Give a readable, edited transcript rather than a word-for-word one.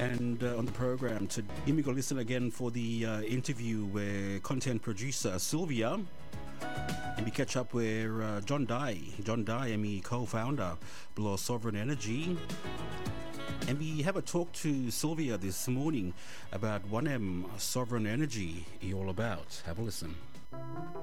And on the program, today we go listen again for the interview with content producer Sylvia. And we catch up with John Dye, me co-founder below Sovereign Energy. And we have a talk to Sylvia this morning about 1M Sovereign Energy all about. Have a listen.